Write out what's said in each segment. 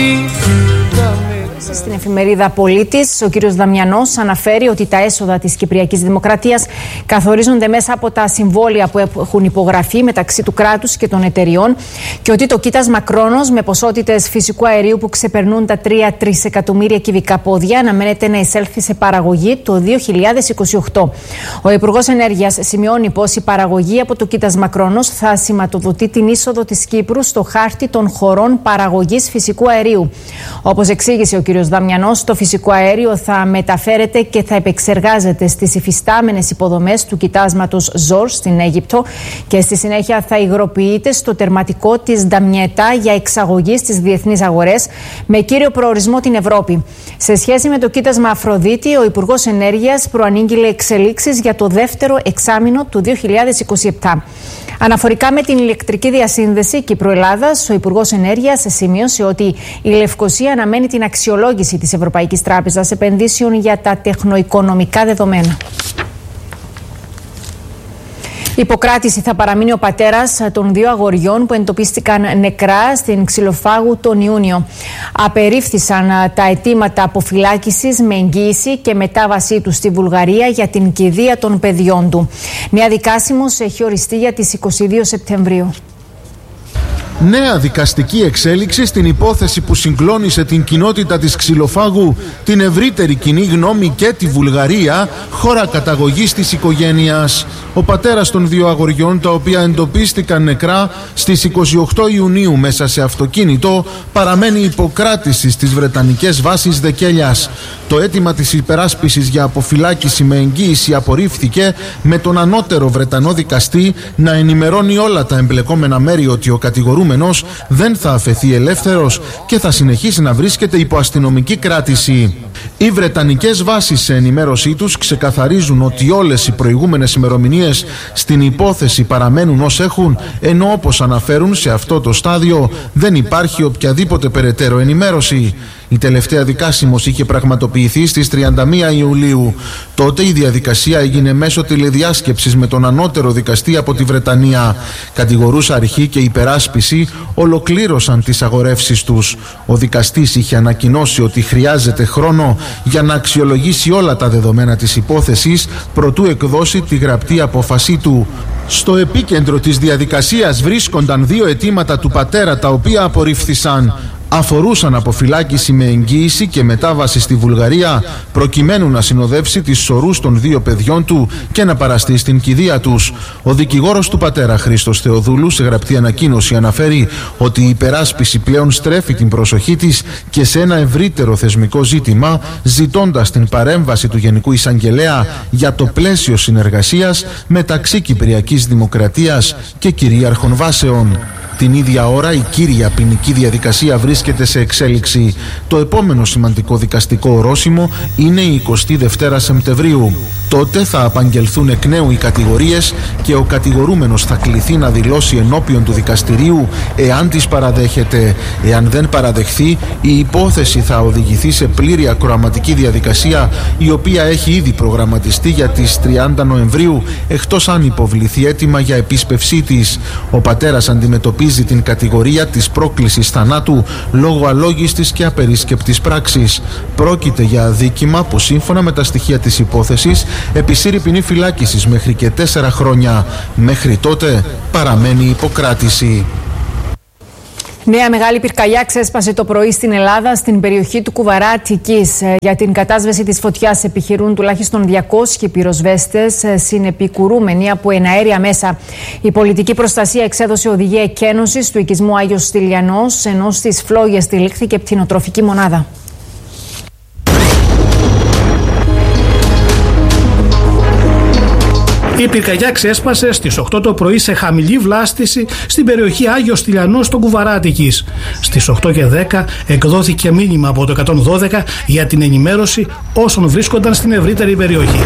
Στην εφημερίδα Πολίτης, ο κύριος Δαμιανός αναφέρει ότι τα έσοδα της Κυπριακής Δημοκρατίας καθορίζονται μέσα από τα συμβόλαια που έχουν υπογραφεί μεταξύ του κράτους και των εταιριών και ότι το κοίτασμα Κρόνος με ποσότητες φυσικού αερίου που ξεπερνούν τα 3 τρισεκατομμύρια κυβικά πόδια αναμένεται να εισέλθει σε παραγωγή το 2028. Ο Υπουργός Ενέργειας σημειώνει πως η παραγωγή από το κοίτασμα Κρόνος θα σηματοδοτεί την είσοδο της Κύπρου στο χάρτη των χωρών παραγωγής φυσικού αερίου. Όπως εξήγησε ο κύριος Δαμιανός, το φυσικό αέριο θα μεταφέρεται και θα επεξεργάζεται στις υφιστάμενες υποδομές του κοιτάσματος Ζορ στην Αίγυπτο και στη συνέχεια θα υγροποιείται στο τερματικό της Νταμιέτα για εξαγωγή στις διεθνείς αγορές με κύριο προορισμό την Ευρώπη. Σε σχέση με το κοίτασμα Αφροδίτη, ο Υπουργός Ενέργειας προανήγγειλε εξελίξεις για το δεύτερο εξάμηνο του 2027. Αναφορικά με την ηλεκτρική διασύνδεση Κύπρου-Ελλάδας, ο Υπουργός Ενέργειας σημείωσε ότι η Λευκοσία αναμένει την αξιολόγηση της Ευρωπαϊκής Τράπεζας Επενδύσεων για τα τεχνοοικονομικά δεδομένα. Υποκράτηση θα παραμείνει ο πατέρας των δύο αγοριών που εντοπίστηκαν νεκρά στην Ξυλοφάγου τον Ιούνιο. Απερίφθησαν τα αιτήματα αποφυλάκησης με εγγύηση και μετάβασή του στη Βουλγαρία για την κηδεία των παιδιών του. Νέα δικάσιμος έχει οριστεί για τις 22 Σεπτεμβρίου. Νέα δικαστική εξέλιξη στην υπόθεση που συγκλώνησε την κοινότητα της Ξυλοφάγου, την ευρύτερη κοινή γνώμη και τη Βουλγαρία, χώρα καταγωγής της οικογένειας. Ο πατέρας των δύο αγοριών, τα οποία εντοπίστηκαν νεκρά στις 28 Ιουνίου μέσα σε αυτοκίνητο, παραμένει υποκράτηση στις Βρετανικές βάσεις Δεκέλιας. Το αίτημα της υπεράσπισης για αποφυλάκηση με εγγύηση απορρίφθηκε, με τον ανώτερο Βρετανό δικαστή να ενημερώνει όλα τα εμπλεκόμενα μέρη ότι ο κατηγορούμενος δεν θα αφαιθεί ελεύθερος και θα συνεχίσει να βρίσκεται υπό αστυνομική κράτηση. Οι βρετανικές βάσεις σε ενημέρωσή τους ξεκαθαρίζουν ότι όλες οι προηγούμενες ημερομηνίες στην υπόθεση παραμένουν ως έχουν, ενώ όπως αναφέρουν σε αυτό το στάδιο δεν υπάρχει οποιαδήποτε περαιτέρω ενημέρωση. Η τελευταία δικάσιμος είχε πραγματοποιηθεί στις 31 Ιουλίου. Τότε η διαδικασία έγινε μέσω τηλεδιάσκεψης με τον ανώτερο δικαστή από τη Βρετανία. Κατηγορούσα αρχή και υπεράσπιση ολοκλήρωσαν τις αγορεύσεις τους. Ο δικαστής είχε ανακοινώσει ότι χρειάζεται χρόνο για να αξιολογήσει όλα τα δεδομένα της υπόθεσης προτού εκδώσει τη γραπτή απόφασή του. Στο επίκεντρο της διαδικασίας βρίσκονταν δύο αιτήματα του πατέρα, τα οποία απορρίφθησαν. Αφορούσαν αποφυλάκηση με εγγύηση και μετάβαση στη Βουλγαρία προκειμένου να συνοδεύσει τις σωρούς των δύο παιδιών του και να παραστεί στην κηδεία τους. Ο δικηγόρος του πατέρα, Χρήστος Θεοδούλου, σε γραπτή ανακοίνωση αναφέρει ότι η υπεράσπιση πλέον στρέφει την προσοχή της και σε ένα ευρύτερο θεσμικό ζήτημα, ζητώντας την παρέμβαση του Γενικού Εισαγγελέα για το πλαίσιο συνεργασίας μεταξύ Κυπριακής Δημοκρατίας και κυρίαρχων βάσεων. Την ίδια ώρα η κύρια ποινική διαδικασία βρίσκεται σε εξέλιξη. Το επόμενο σημαντικό δικαστικό ορόσημο είναι η 22 Σεπτεμβρίου. Τότε θα απαγγελθούν εκ νέου οι κατηγορίες και ο κατηγορούμενος θα κληθεί να δηλώσει ενώπιον του δικαστηρίου εάν τις παραδέχεται. Εάν δεν παραδεχθεί, η υπόθεση θα οδηγηθεί σε πλήρη ακροαματική διαδικασία, η οποία έχει ήδη προγραμματιστεί για τις 30 Νοεμβρίου, εκτός αν υποβληθεί αίτημα για επίσπευσή της. Ο πατέρας αντιμετωπίζει την κατηγορία της πρόκλησης θανάτου λόγω αλόγιστης και απερίσκεπτης πράξης. Πρόκειται για αδίκημα που σύμφωνα με τα στοιχεία της υπόθεσης επισύρει ποινή φυλάκισης μέχρι και 4 χρόνια. Μέχρι τότε παραμένει υποκράτηση. Νέα μεγάλη πυρκαγιά ξέσπασε το πρωί στην Ελλάδα, στην περιοχή του Κουβαρά Αττικής. Για την κατάσβεση της φωτιάς επιχειρούν τουλάχιστον 200 πυροσβέστες, συνεπικουρούμενοι από εναέρια μέσα. Η πολιτική προστασία εξέδωσε οδηγία εκένωσης του οικισμού Άγιος Στυλιανός, ενώ στις φλόγες τυλίχθηκε πτηνοτροφική μονάδα. Η πυρκαγιά ξέσπασε στις 8 το πρωί σε χαμηλή βλάστηση στην περιοχή Άγιος Στυλιανός στον Κουβαρά Αττικής. Στις 8 και 10 εκδόθηκε μήνυμα από το 112 για την ενημέρωση όσων βρίσκονταν στην ευρύτερη περιοχή.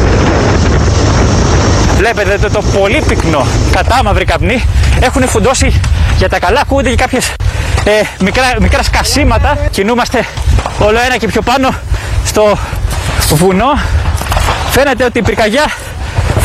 Βλέπετε το πολύ πυκνό κατάμαυροι καπνοί έχουν φουντώσει για τα καλά, ακούγονται και κάποιες μικρά σκασίματα. Κινούμαστε όλο ένα και πιο πάνω στο βουνό. Φαίνεται ότι η πυρκαγιά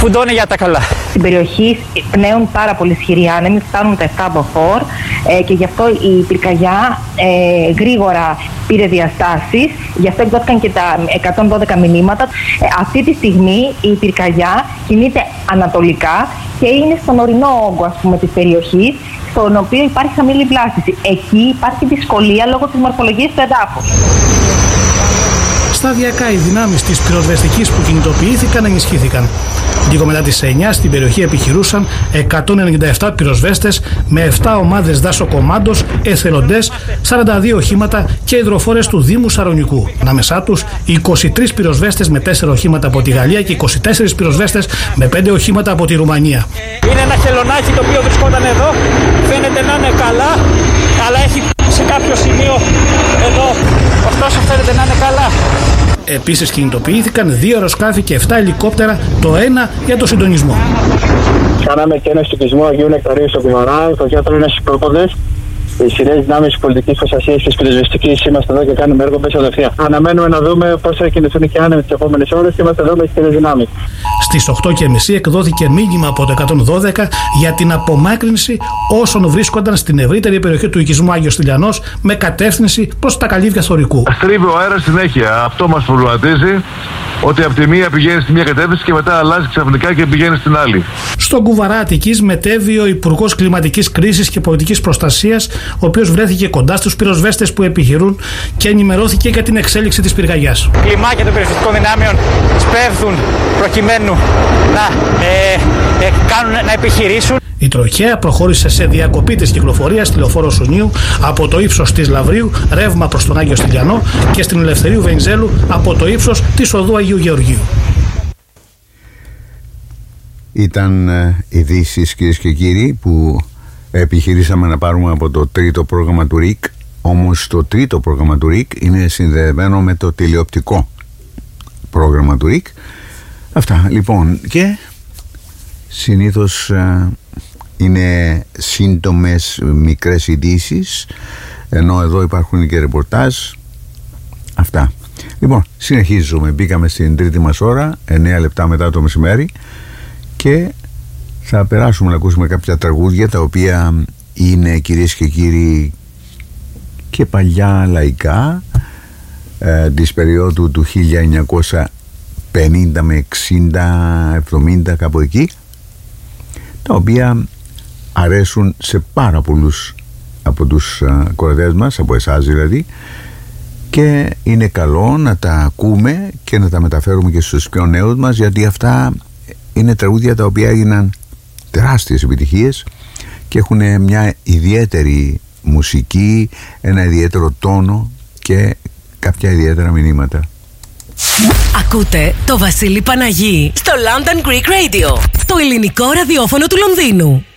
φουντώνει για τα καλά. Στην περιοχή πνέουν πάρα πολύ ισχυροί άνεμοι, φτάνουν τα 7 μποφόρ και γι' αυτό η πυρκαγιά γρήγορα πήρε διαστάσεις, γι' αυτό εκδόθηκαν και τα 112 μηνύματα. Αυτή τη στιγμή η πυρκαγιά κινείται ανατολικά και είναι στον ορεινό όγκο, ας πούμε, της περιοχής, στον οποίο υπάρχει χαμηλή βλάστηση. Εκεί υπάρχει δυσκολία λόγω της μορφολογίας του εδάφους. Σταδιακά οι δυνάμεις της πυροσβεστικής που κινητοποιήθηκαν ενισχύθηκαν. Λίγο μετά τις 9 στην περιοχή επιχειρούσαν 197 πυροσβέστες με 7 ομάδες δάσοκομάντος, εθελοντές, 42 οχήματα και υδροφόρες του Δήμου Σαρονικού. Ανάμεσά τους 23 πυροσβέστες με 4 οχήματα από τη Γαλλία και 24 πυροσβέστες με 5 οχήματα από τη Ρουμανία. Είναι ένα χελωνάκι το οποίο βρισκόταν εδώ, φαίνεται να είναι καλά, αλλά έχει σε κάποιο σημείο εδώ, ωστόσο φαίνεται να είναι καλά. Επίσης κινητοποιήθηκαν 2 αεροσκάφη και 7 ελικόπτερα, το ένα για το συντονισμό. Κάναμε και ένα συντονισμό Αγίου Νεκταρίου στο Κουμαρά, το γιατρό είναι στις πρόποδες. Οι σειρές δυνάμεις της πολιτικής προστασίας και της πυροσβεστικής είμαστε εδώ και κάνουμε έργο μέσα αδευθεία. Αναμένουμε να δούμε πώς θα κινηθούν οι άνεμοι τις επόμενες ώρες και είμαστε εδώ με τις σειρές δυνάμεις. Στις 8:30 εκδόθηκε μήνυμα από το 112 για την απομάκρυνση όσων βρίσκονταν στην ευρύτερη περιοχή του οικισμού Άγιος Στυλιανός με κατεύθυνση προς τα καλύβια Θωρικού. Στρίβει ο αέρας συνέχεια. Αυτό μας προβληματίζει, ότι από τη μία πηγαίνει στη μία κατεύθυνση και μετά αλλάζει ξαφνικά και πηγαίνει στην άλλη. Στον Κουβαρά Αττικής μετέβη ο Υπουργός Κλιματικής Κρίσης και Πολιτικής Προστασίας, ο οποίος βρέθηκε κοντά στους πυροσβέστες που επιχειρούν και ενημερώθηκε για την εξέλιξη της πυρκαγιάς. Κλιμάκια των πυροσβεστικών δυνάμεων σπέβδουν προκειμένου να επιχειρήσουν. Η τροχέα προχώρησε σε διακοπή της κυκλοφορίας στη λεωφόρο Σουνίου από το ύψος της Λαβρίου, ρεύμα προς τον Άγιο Στυλιανό, και στην Ελευθερίου Βενιζέλου από το ύψος της οδού Αγίου Γεωργίου. Ήταν ειδήσεις, κυρίες και κύριοι, που επιχειρήσαμε να πάρουμε από το τρίτο πρόγραμμα του ΡΙΚ. Όμως το τρίτο πρόγραμμα του ΡΙΚ είναι συνδεδεμένο με το τηλεοπτικό πρόγραμμα του ΡΙΚ. Αυτά λοιπόν, και συνήθως είναι σύντομες μικρές ειδήσεις, ενώ εδώ υπάρχουν και ρεπορτάζ. Αυτά. Λοιπόν, συνεχίζουμε. Μπήκαμε στην τρίτη μας ώρα, 9 λεπτά μετά το μεσημέρι, και θα περάσουμε να ακούσουμε κάποια τραγούδια τα οποία είναι, κυρίες και κύριοι, και παλιά λαϊκά, της περίοδου του 1950 με 60-70, κάπου εκεί, τα οποία αρέσουν σε πάρα πολλούς από τους κορδές μας, από εσάς δηλαδή, και είναι καλό να τα ακούμε και να τα μεταφέρουμε και στους πιο νέους μας, γιατί αυτά είναι τραγούδια τα οποία έγιναν τεράστιες επιτυχίες και έχουν μια ιδιαίτερη μουσική, ένα ιδιαίτερο τόνο και κάποια ιδιαίτερα μηνύματα. Ακούτε το Βασίλη Παναγί στο London Greek Radio, το ελληνικό ραδιόφωνο του Λονδίνου.